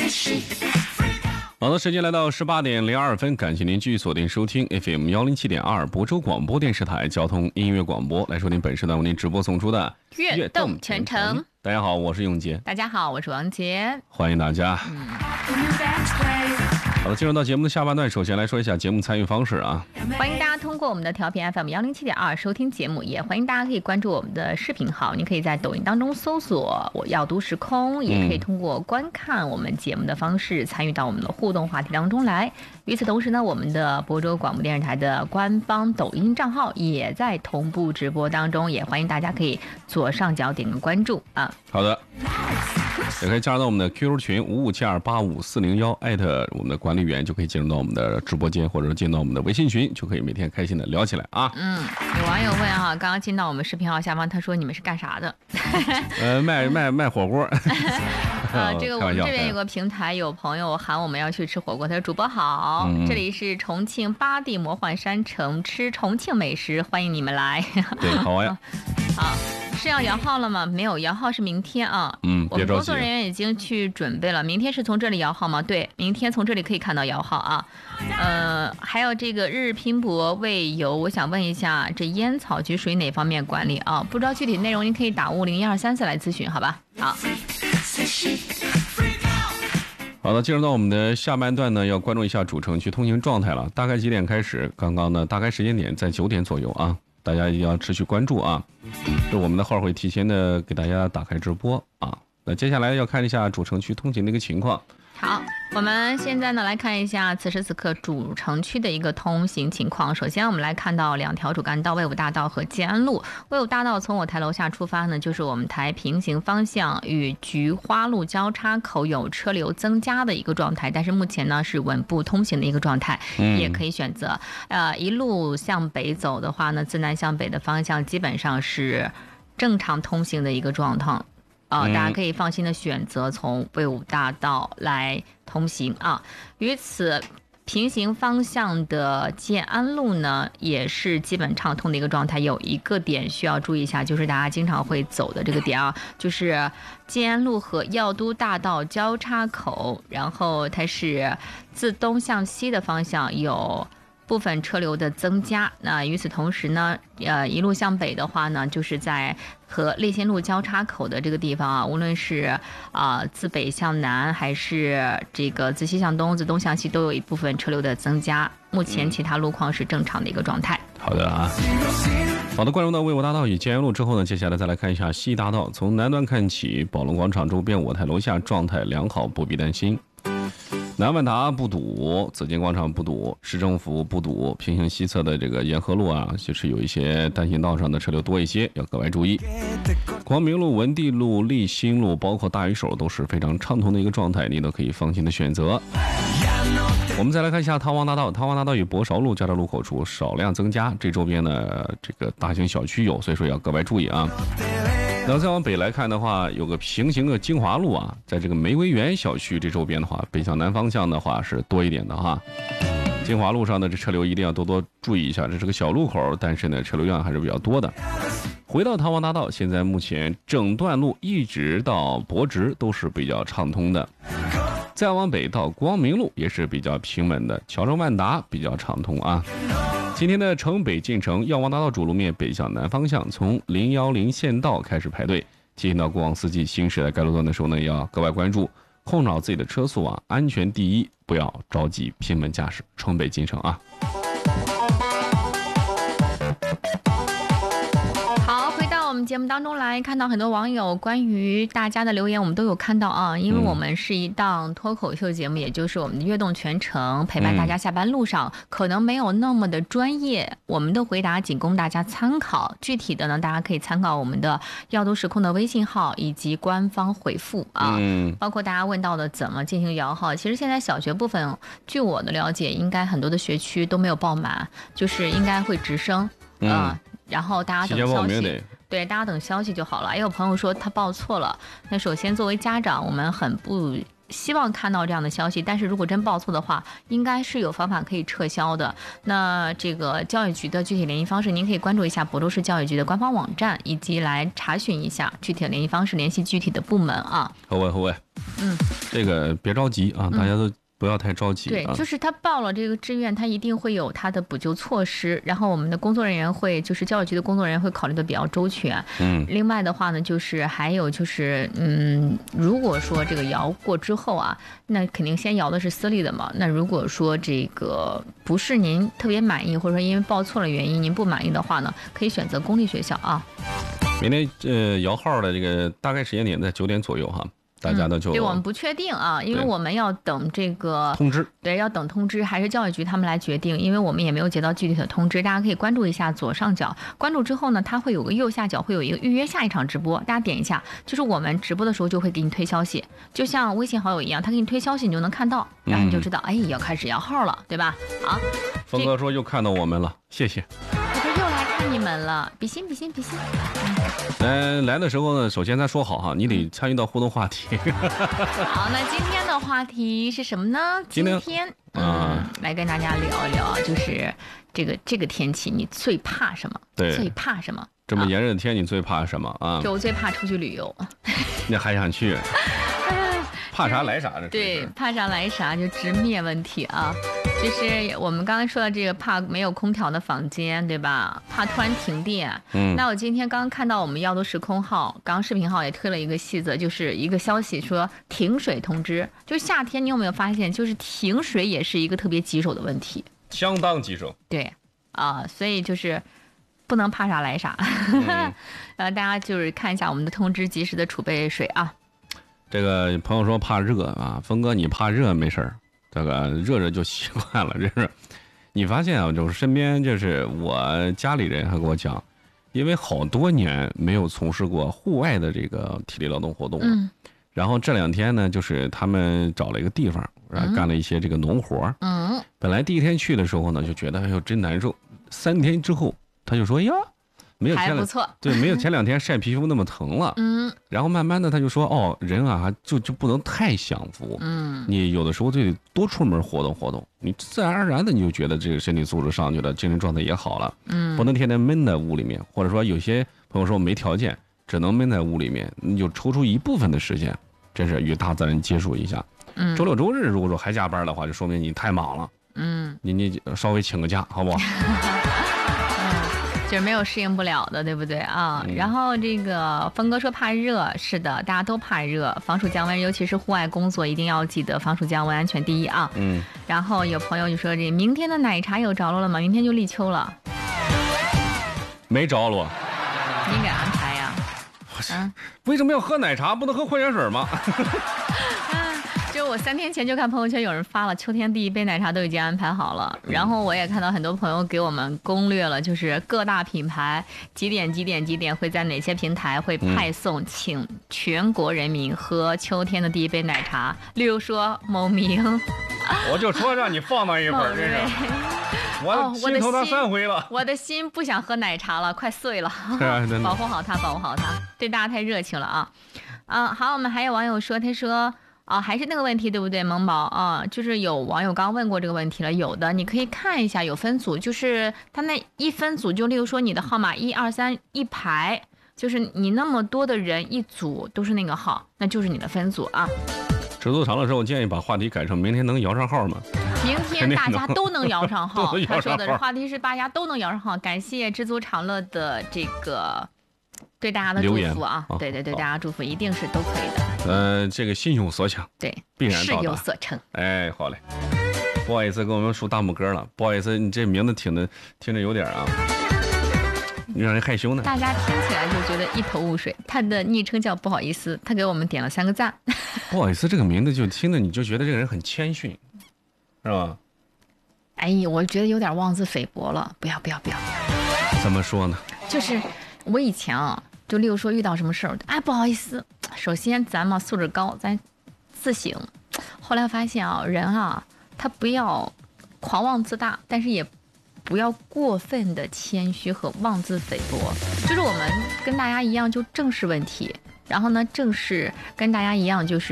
好的，时间来到18:02，感谢您继续锁定收听 FM 107.2亳州广播电视台交通音乐广播，来收听本时段为您直播送出的悦动全程。 大家好，我是永杰。 大家好，我是王杰。 欢迎大家。好的，进入到节目的下半段，首先来说一下节目参与方式啊。 欢迎大家通过我们的调频 FM 107.2收听节目，也欢迎大家可以关注我们的视频号，你可以在抖音当中搜索我要读时空，也可以通过观看我们节目的方式参与到我们的互动话题当中来。与此同时呢，我们的亳州广播电视台的官方抖音账号也在同步直播当中，也欢迎大家可以左上角点个关注啊。 好的，也可以加入到我们的 QQ 群5572854018，艾特我们的管理员就可以进入到我们的直播间，或者进到我们的微信群，就可以每天开心的聊起来啊。 有网友问哈，刚刚进到我们视频号下方，他说你们是干啥的？ 卖火锅。 这个我们这边有个平台，有朋友喊我们要去吃火锅，他说主播好，这里是重庆八地魔幻山城，吃重庆美食，欢迎你们来。 对，好呀。 好。是要摇号了吗？没有，摇号是明天啊。我们工作人员已经去准备了。明天是从这里摇号吗？对，明天从这里可以看到摇号啊。还有这个日拼搏为由，我想问一下，这烟草局属于哪方面管理啊？不知道具体内容，您可以打501234来咨询，好吧？好。 好的，进入到我们的下半段呢，要关注一下主城区通行状态了。大概几点开始？刚刚呢，大概时间点在9点左右啊。大家一定要持续关注啊！就我们的号会提前的给大家打开直播啊。那接下来要看一下主城区通行的一个情况。 好，我们现在呢来看一下此时此刻主城区的一个通行情况。首先我们来看到2条主干道，魏武大道和建安路。魏武大道从我台楼下出发呢，就是我们台平行方向与菊花路交叉口有车流增加的一个状态，但是目前呢是稳步通行的一个状态，也可以选择一路向北走的话呢，自南向北的方向基本上是正常通行的一个状况。大家可以放心的选择从魏武大道来通行啊。与此平行方向的建安路呢，也是基本畅通的一个状态。有一个点需要注意一下，就是大家经常会走的这个点啊，就是建安路和药都大道交叉口，然后它是自东向西的方向有部分车流的增加。那与此同时呢，一路向北的话呢，就是在和立新路交叉口的这个地方啊，无论是自北向南还是这个自西向东、自东向西，都有一部分车流的增加。目前其他路况是正常的一个状态。 好的啊。好的，关注到魏武大道与建安路之后呢，接下来再来看一下西大道，从南端看起，宝龙广场周边我台楼下状态良好，不必担心。南万达不堵，紫金广场不堵，市政府不堵，平行西侧的这个沿河路啊，就是有一些单行道上的车流多一些，要格外注意。光明路、文地路、立新路，包括大榆手都是非常畅通的一个状态，你都可以放心的选择。我们再来看一下汤王大道，汤王大道与博韶路交叉路口处少量增加，这周边呢这个大型小区有，所以说要格外注意啊。然后再往北来看的话，有个平行的金华路啊，在这个玫瑰园小区这周边的话，北向南方向的话是多一点的哈。金华路上的这车流一定要多多注意一下，这是个小路口，但是呢车流量还是比较多的。回到汤王大道，现在目前整段路一直到博直都是比较畅通的。再往北到光明路也是比较平稳的，乔城万达比较畅通啊。今天的城北进城药王大道主路面北向南方向，从010县道开始排队，提醒到过往司机行驶在该路段的时候呢，要格外关注，控制好自己的车速啊，安全第一，不要着急偏门驾驶，城北进城啊。 我们节目当中来看到很多网友关于大家的留言，我们都有看到啊，因为我们是一档脱口秀节目，也就是我们的悦动全程，陪伴大家下班路上，可能没有那么的专业，我们的回答仅供大家参考，具体的呢，大家可以参考我们的要读时空的微信号以及官方回复啊，包括大家问到的怎么进行摇号，其实现在小学部分，据我的了解，应该很多的学区都没有报满，就是应该会直升然后大家等消息，对，大家等消息就好了。也有朋友说他报错了，那首先作为家长，我们很不希望看到这样的消息，但是如果真报错的话，应该是有方法可以撤销的。那这个教育局的具体联系方式，您可以关注一下亳州市教育局的官方网站，以及来查询一下具体的联系方式，联系具体的部门啊。 好喂，这个别着急啊，大家都不要太着急。 对，就是他报了这个志愿，他一定会有他的补救措施，然后我们的工作人员会，就是教育局的工作人员会考虑的比较周全。另外的话呢，就是还有就是，如果说这个摇过之后啊，那肯定先摇的是私立的嘛。那如果说这个不是您特别满意，或者说因为报错了原因您不满意的话呢，可以选择公立学校啊。 明天摇号的这个大概时间点在9点左右哈。大家呢就对，我们不确定啊，因为我们要等这个通知， 对，要等通知，还是教育局他们来决定，因为我们也没有接到具体的通知。大家可以关注一下左上角，关注之后呢，它会有个右下角会有一个预约下一场直播，大家点一下，就是我们直播的时候就会给你推消息，就像微信好友一样，他给你推消息你就能看到，然后你就知道，哎，要开始摇号了，对吧？好， 峰哥说又看到我们了，谢谢。 又来看你们了，比心。 来的时候呢，首先咱说好哈，你得参与到互动话题。 好，那今天的话题是什么呢？今天来跟大家聊一聊，就是这个天气你最怕什么？ 对， 最怕什么？ 这么炎热的天你最怕什么啊？ 就我最怕出去旅游。 你还想去？怕啥来啥这。 对，怕啥来啥，就直面问题啊。就是我们刚才说的这个怕没有空调的房间，对吧？怕突然停电。那我今天刚看到我们药都时空号，刚视频号也推了一个细则，就是一个消息说停水通知。就夏天你有没有发现，就是停水也是一个特别棘手的问题， 相当棘手。 对所以就是不能怕啥来啥。大家就是看一下我们的通知，及时的储备水啊。 这个朋友说怕热啊，峰哥你怕热没事儿，这个热就习惯了。这是你发现啊，就是身边就是我家里人还跟我讲，因为好多年没有从事过户外的这个体力劳动活动了。然后这2天呢，就是他们找了一个地方，干了一些这个农活。本来第一天去的时候呢，就觉得哎呦真难受。3天之后，他就说呀，没有还不错， 对，没有前2天晒皮肤那么疼了。然后慢慢的他就说，哦，人啊就不能太享福。你有的时候就得多出门活动活动，你自然而然的你就觉得这个身体素质上去了，精神状态也好了。不能天天闷在屋里面，或者说有些朋友说没条件，只能闷在屋里面，你就抽出一部分的时间，真是与大自然接触一下。周六周日如果说还加班的话，就说明你太忙了。你稍微请个假好不好？ 就是没有适应不了的，对不对啊？然后这个峰哥说怕热，是的，大家都怕热，防暑降温，尤其是户外工作一定要记得防暑降温，安全第一啊。然后有朋友就说这明天的奶茶有着落了吗？明天就立秋了。 没着落。 你给安排呀？ 为什么要喝奶茶？不能喝矿泉水吗？ 就我3天前就看朋友圈有人发了，秋天第一杯奶茶都已经安排好了。然后我也看到很多朋友给我们攻略了，就是各大品牌几点会在哪些平台会派送，请全国人民喝秋天的第一杯奶茶。例如说某名， 我就说让你放那一会儿，这是我心头他3回了， 我的心不想喝奶茶了，快碎了。保护好它，保护好它，对大家太热情了啊！好，我们还有网友说，他说。还是那个问题，对不对，萌宝啊？就是有网友刚问过这个问题了，有的你可以看一下，有分组，就是他那一分组，就例如说你的号码1、2、3一排，就是你那么多的人一组都是那个号，那就是你的分组啊。 尺度长的时候，我建议把话题改成明天能摇上号吗？ 明天大家都能摇上号。他说的话题是大家都能摇上号，感谢知足常乐的这个对大家的祝福啊！对，大家祝福一定是都可以的。 这个心有所想， 对， 必然到达， 事有所成。 哎，好嘞，不好意思，给我们竖大拇哥了，不好意思，你这名字听着有点让人害羞呢。 大家听起来就觉得一头雾水。他的昵称叫不好意思，他给我们点了3个赞。 不好意思，这个名字就听着你就觉得这个人很谦逊，是吧？ 哎呀，我觉得有点妄自菲薄了，不要。 怎么说呢？ 就是我以前就例如说遇到什么事儿，哎，不好意思。首先咱们素质高，咱自省。后来发现人他不要狂妄自大，但是也不要过分的谦虚和妄自菲薄。就是我们跟大家一样，就正视问题，然后呢，正视跟大家一样，就是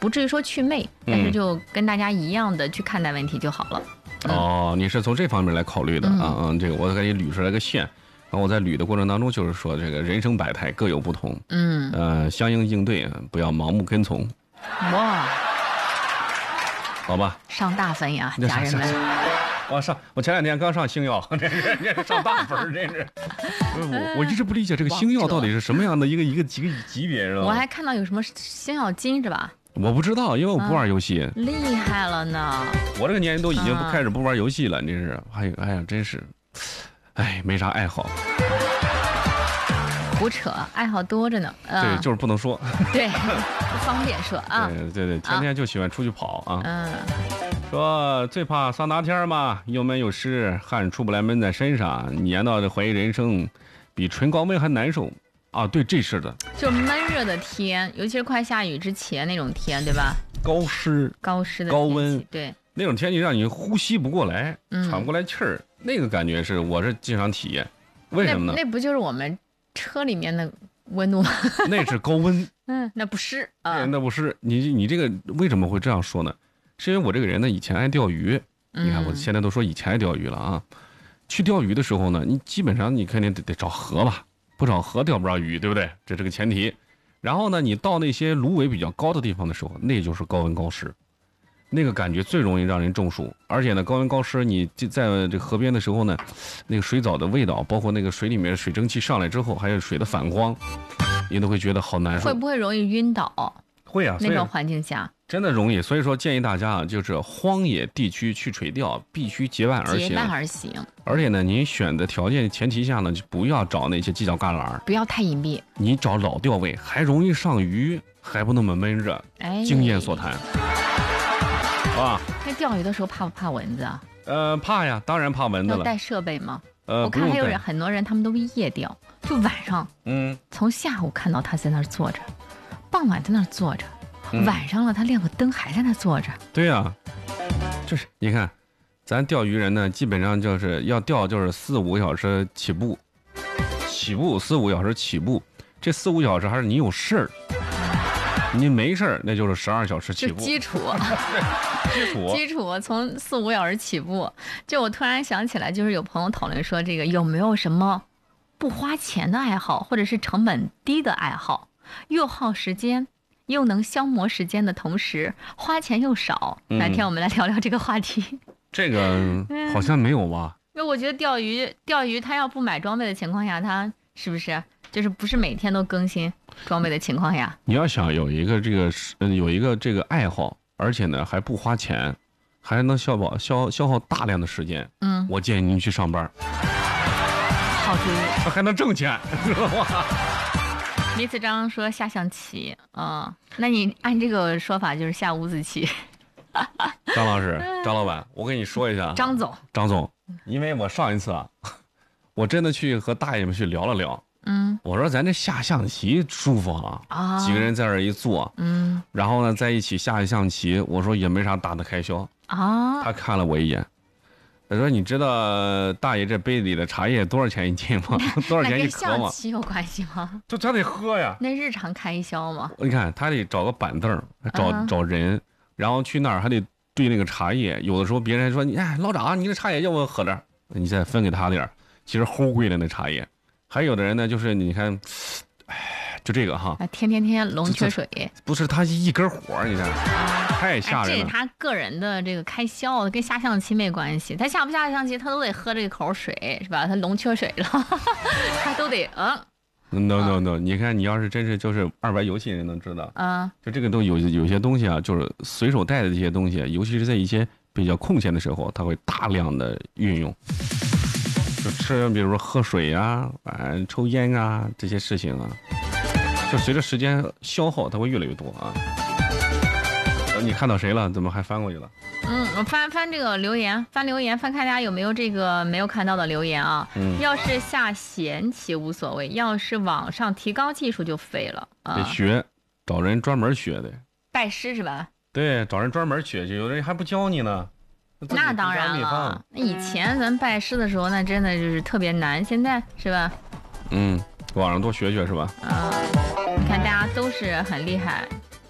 不至于说祛魅，但是就跟大家一样的去看待问题就好了。 哦，你是从这方面来考虑的啊？这个我给你捋出来个线。然后我在捋的过程当中，就是说这个人生百态各有不同，相应应对，不要盲目跟从。 哇， 好吧， 上大分呀，家人们。 我前2天刚上星耀，这是上大分，这是。我一直不理解这个星耀到底是什么样的一个级别，知道吗？ 我还看到有什么星耀金是吧？ 我不知道，因为我不玩游戏。 厉害了呢！ 我这个年龄都已经开始不玩游戏了，真是。哎呀，真是。没啥爱好， 胡扯，爱好多着呢。 对，就是不能说， 对，不方便说啊。 对，天天就喜欢出去跑啊。说最怕桑拿天嘛，又闷又湿，汗出不来闷在身上，黏到这怀疑人生，比纯高温还难受啊。对，这是的， 就是闷热的天，尤其是快下雨之前那种天，对吧？ 高湿的高温， 对。 那种天气让你呼吸不过来，喘不过来气儿，那个感觉我是经常体验。为什么呢？ 那不就是我们车里面的温度吗？ 那是高温。 那不是啊， 那不是。你这个为什么会这样说呢？是因为我这个人呢，以前爱钓鱼。你看我现在都说以前爱钓鱼了啊。去钓鱼的时候呢，你基本上你肯定得找河吧，不找河钓不着鱼，对不对？这是个前提。然后呢，你到那些芦苇比较高的地方的时候，那就是高温高湿。那个感觉最容易让人中暑，而且呢，高温高湿，你在这河边的时候呢，那个水藻的味道，包括那个水里面水蒸气上来之后，还有水的反光，你都会觉得好难受。 会不会容易晕倒？ 会啊， 那种环境下真的容易。所以说建议大家啊，就是荒野地区去垂钓，必须结伴而行。而且呢，您选的条件前提下呢，就不要找那些犄角旮旯， 不要太隐蔽。 你找老钓位，还容易上鱼，还不那么闷热。经验所谈。 那钓鱼的时候怕不怕蚊子啊？ 怕呀，当然怕蚊子了。 要带设备吗？我看还有很多人，他们都夜钓，就晚上，从下午看到他在那儿坐着，傍晚在那儿坐着，晚上了他亮个灯还在那儿坐着。 对呀，就是你看，咱钓鱼人呢，基本上就是要钓就是4-5个小时起步，4-5个小时起步，这4-5小时还是你有事儿。你没事儿，那就是12小时起步， 就基础从4-5小时起步。就我突然想起来，就是有朋友讨论说，这个有没有什么不花钱的爱好，或者是成本低的爱好，又耗时间又能消磨时间的同时花钱又少。哪天我们来聊聊这个话题。 这个好像没有吧？ 因为我觉得钓鱼他要不买装备的情况下，他是不是就是不是每天都更新装备的情况下， 你要想有一个这个爱好，而且呢还不花钱，还能消耗大量的时间，我建议您去上班。 好主意， 还能挣钱，知道吗？ 李子章说下象棋，那你按这个说法就是下五子棋。 张老师，张老板，我跟你说一下，张总，因为我上一次我真的去和大爷们去聊了聊。我说咱这下象棋舒服啊，几个人在这一坐，然后呢在一起下象棋，我说也没啥大的开销啊。他看了我一眼，他说：“你知道大爷这杯里的茶叶多少钱一斤吗？多少钱一颗吗？”跟象棋有关系吗？ 就咱得喝呀。 那日常开销吗？ 你看他得找个板凳，找人，然后去那儿还得兑那个茶叶。有的时候别人说：“老长，你这茶叶要不喝点？你再分给他点。”其实齁贵了那茶叶。还有的人呢，就是你看，就这个哈， 天龙缺水， 不是他一根火，你看，太吓人了。 这是他个人的这个开销，跟下象棋没关系。他下不下象棋，他都得喝这口水，是吧？他龙缺水了，他都得 No， 你看，你要是真是就是200游戏人能知道，就这个都有些东西啊，就是随手带的这些东西，尤其是在一些比较空闲的时候，他会大量的运用。就吃，比如说喝水啊，抽烟啊，这些事情啊，就随着时间消耗，它会越来越多啊。你看到谁了？怎么还翻过去了？ 我翻这个留言，翻看大家有没有这个没有看到的留言啊。要是下闲棋无所谓，要是网上提高技术就废了啊。 得学，找人专门学的。 拜师是吧？ 对，找人专门学去，有的人还不教你呢。 那当然了，那以前咱拜师的时候，那真的就是特别难。现在是吧？ 网上多学学是吧？ 你看大家都是很厉害，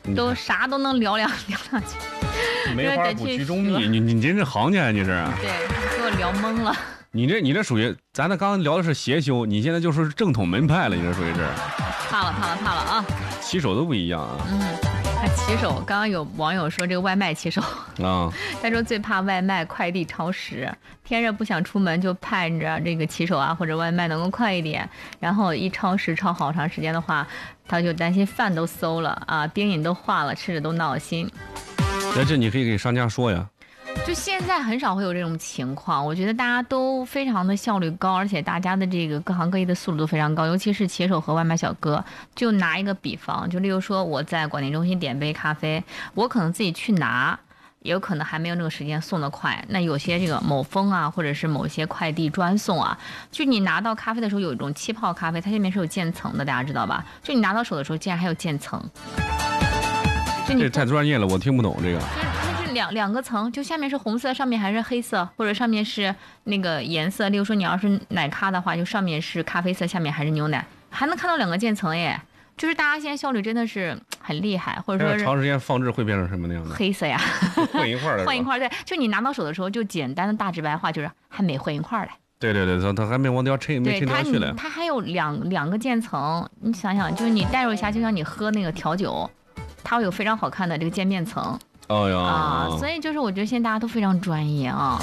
都啥都能聊两句。 梅花不取中蜜，你真是行家啊，你这。 对，给我聊懵了。 你这属于咱那刚刚聊的是邪修，你现在就说是正统门派了，你这属于是。 怕了啊！ 骑手都不一样啊。 骑手，刚刚有网友说这个外卖骑手啊， 他说最怕外卖快递超时，天热不想出门就盼着这个骑手啊或者外卖能够快一点，然后一超时超好长时间的话，他就担心饭都馊了啊，冰饮都化了，吃着都闹心。 那这你可以给商家说呀。 就现在很少会有这种情况，我觉得大家都非常的效率高，而且大家的这个各行各业的素质都非常高，尤其是骑手和外卖小哥。就拿一个比方，就例如说我在广电中心点杯咖啡，我可能自己去拿，也有可能还没有那个时间送得快。那有些这个某蜂啊，或者是某些快递专送啊，就你拿到咖啡的时候有一种气泡咖啡，它下面是有渐层的，大家知道吧？就你拿到手的时候竟然还有渐层。 这太专业了，我听不懂这个。 两个层，就下面是红色，上面还是黑色，或者上面是那个颜色。例如说你要是奶咖的话，就上面是咖啡色，下面还是牛奶，还能看到2个渐层耶。就是大家现在效率真的是很厉害，或者说是长时间放置会变成什么样的？ 黑色呀， 混一块儿的， 混一块儿。对，就你拿到手的时候，就简单的大直白话就是还没混一块儿嘞。 对，它还没往掉抻，没抻掉去嘞。 它还有两个渐层，你想想，就是你代入一下，就像你喝那个调酒，它会有非常好看的这个渐面层。 哦哟啊，所以就是我觉得现在大家都非常专业啊。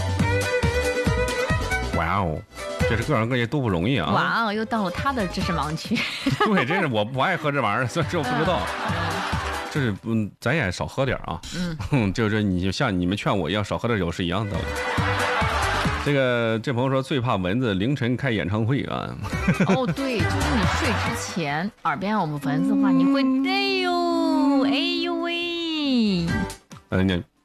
哇哦，这是各行各业都不容易啊。 哇哦，又到了他的知识盲区。 对，真是我不爱喝这玩意儿，所以这我不知道。这是咱也少喝点啊。就是你就像你们劝我一样少喝点酒是一样的。这朋友说最怕蚊子凌晨开演唱会啊。 哦，对，就是你睡之前耳边有蚊子的话，你会哎呦喂。